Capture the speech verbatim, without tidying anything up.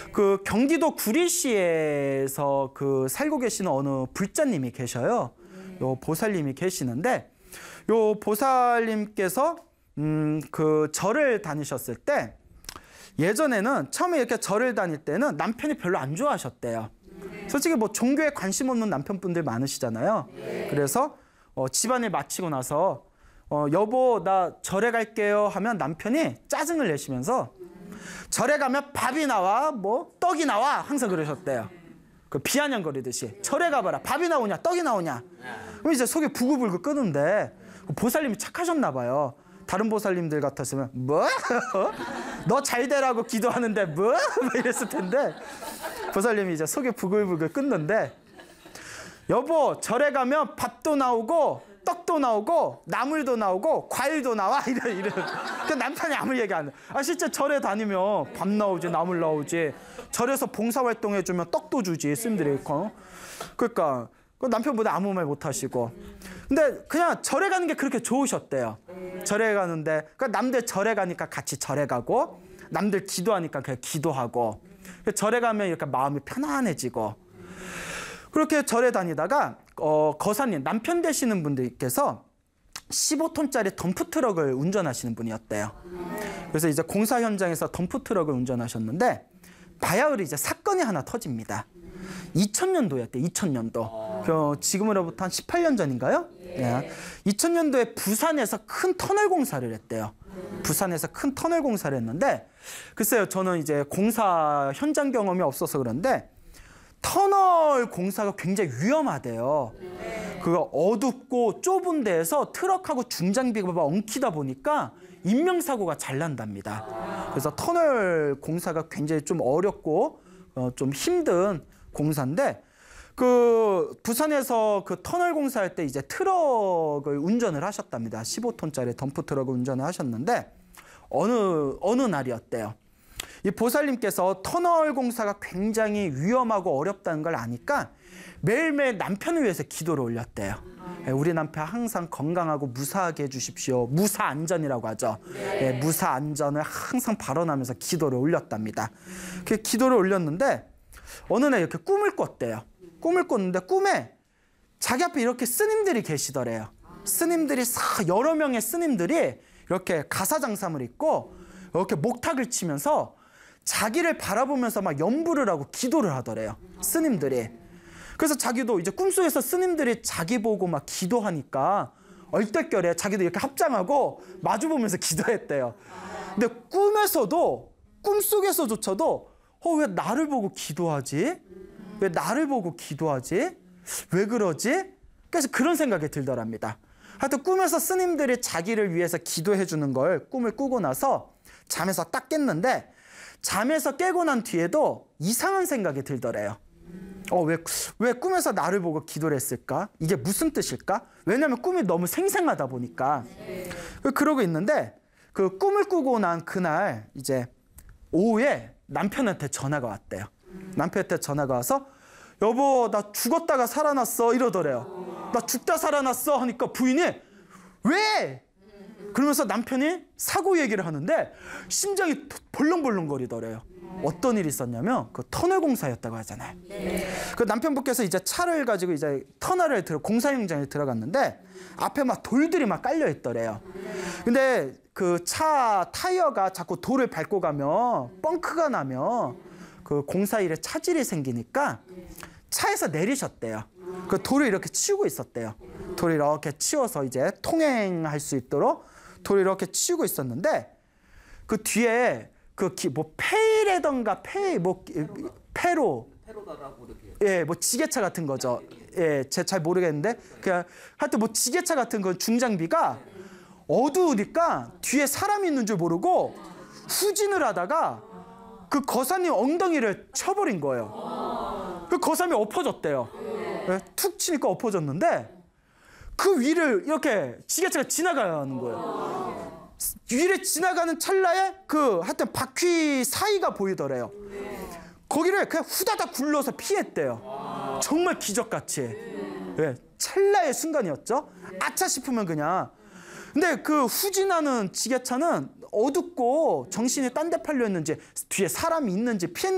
그 경기도 구리시에서 그 살고 계시는 어느 불자님이 계셔요. 요 보살님이 계시는데 요 보살님께서 음, 그 절을 다니셨을 때 예전에는 처음에 이렇게 절을 다닐 때는 남편이 별로 안 좋아하셨대요. 솔직히 뭐 종교에 관심 없는 남편분들 많으시잖아요. 그래서 어, 집안일 마치고 나서 어, 여보 나 절에 갈게요 하면 남편이 짜증을 내시면서 절에 가면 밥이 나와 뭐 떡이 나와 항상 그러셨대요. 그 비아냥거리듯이 절에 가봐라 밥이 나오냐 떡이 나오냐. 그럼 이제 속이 부글부글 끓는데 보살님이 착하셨나 봐요. 다른 보살님들 같았으면 뭐? 너 잘 되라고 기도하는데 뭐? 이랬을 텐데 보살님이 이제 속이 부글부글 끓는데 여보 절에 가면 밥도 나오고 떡도 나오고 나물도 나오고 과일도 나와 이래 이래. 그 남편이 아무 얘기 안 해. 아 실제 절에 다니면 밥 나오지 나물 나오지. 절에서 봉사활동 해주면 떡도 주지 스님들이. 그러니까 그 남편보다 아무 말 못 하시고. 근데 그냥 절에 가는 게 그렇게 좋으셨대요. 절에 가는데 그러니까 남들 절에 가니까 같이 절에 가고 남들 기도하니까 그냥 기도하고 절에 가면 이렇게 마음이 편안해지고. 그렇게 절에 다니다가 어, 거사님 남편 되시는 분들께서 십오 톤짜리 덤프트럭을 운전하시는 분이었대요. 그래서 이제 공사 현장에서 덤프트럭을 운전하셨는데 바야흐로 이제 사건이 하나 터집니다. 이천 년도였대. 이천 년도. 어, 지금으로부터 한 십팔 년 전인가요? 예. 이천 년도에 부산에서 큰 터널 공사를 했대요. 부산에서 큰 터널 공사를 했는데 글쎄요 저는 이제 공사 현장 경험이 없어서 그런데 터널 공사가 굉장히 위험하대요. 그거 어둡고 좁은 데에서 트럭하고 중장비가 엉키다 보니까 인명사고가 잘 난답니다. 그래서 터널 공사가 굉장히 좀 어렵고 어, 좀 힘든 공사인데 그 부산에서 그 터널 공사할 때 이제 트럭을 운전을 하셨답니다. 십오 톤짜리 덤프 트럭을 운전을 하셨는데 어느 어느 날이었대요. 이 보살님께서 터널 공사가 굉장히 위험하고 어렵다는 걸 아니까 매일매일 남편을 위해서 기도를 올렸대요. 우리 남편 항상 건강하고 무사하게 해주십시오. 무사안전이라고 하죠. 네, 무사안전을 항상 발언하면서 기도를 올렸답니다. 그 기도를 올렸는데 어느 날 이렇게 꿈을 꿨대요. 꿈을 꿨는데 꿈에 자기 앞에 이렇게 스님들이 계시더래요. 스님들이 여러 명의 스님들이 이렇게 가사장삼을 입고 이렇게 목탁을 치면서 자기를 바라보면서 막 연부를 하고 기도를 하더래요. 스님들이. 그래서 자기도 이제 꿈속에서 스님들이 자기 보고 막 기도하니까 얼떨결에 자기도 이렇게 합장하고 마주보면서 기도했대요. 근데 꿈에서도 꿈속에서조차도 어, 왜 나를 보고 기도하지? 왜 나를 보고 기도하지? 왜 그러지? 그래서 그런 생각이 들더랍니다. 하여튼 꿈에서 스님들이 자기를 위해서 기도해 주는 걸 꿈을 꾸고 나서 잠에서 딱 깼는데 잠에서 깨고 난 뒤에도 이상한 생각이 들더래요. 어, 왜, 왜 꿈에서 나를 보고 기도를 했을까? 이게 무슨 뜻일까? 왜냐면 꿈이 너무 생생하다 보니까. 그러고 있는데 그 꿈을 꾸고 난 그날 이제 오후에 남편한테 전화가 왔대요. 남편한테 전화가 와서 여보 나 죽었다가 살아났어 이러더래요. 나 죽다 살아났어 하니까 부인이 왜? 그러면서 남편이 사고 얘기를 하는데 심장이 벌렁벌렁거리더래요. 어떤 일이 있었냐면 그 터널 공사였다고 하잖아요. 그 남편분께서 이제 차를 가지고 이제 터널을 들어 공사 현장에 들어갔는데 앞에 막 돌들이 막 깔려 있더래요. 근데 그 차 타이어가 자꾸 돌을 밟고 가면 뻥크가 나면 그 공사일에 차질이 생기니까 차에서 내리셨대요. 그 돌을 이렇게 치우고 있었대요. 돌을 이렇게 치워서 이제 통행할 수 있도록 돌을 이렇게 치우고 있었는데 그 뒤에 그 뭐 페이레던가 페이 뭐 페로 페로다라고 이렇게 예, 뭐 지게차 같은 거죠. 예, 제 잘 모르겠는데 그냥 하여튼 뭐 지게차 같은 그 중장비가 어두우니까 뒤에 사람이 있는 줄 모르고 후진을 하다가 그 거사님 엉덩이를 쳐버린 거예요. 그 거사님이 엎어졌대요. 예, 툭 치니까 엎어졌는데 그 위를 이렇게 지게차가 지나가는 거예요. 위를 지나가는 찰나에 그 하여튼 바퀴 사이가 보이더래요. 거기를 그냥 후다닥 굴러서 피했대요. 정말 기적같이. 예, 찰나의 순간이었죠. 아차 싶으면 그냥. 근데 그 후진하는 지게차는 어둡고 정신이 딴 데 팔려 있는지 뒤에 사람이 있는지 피했는지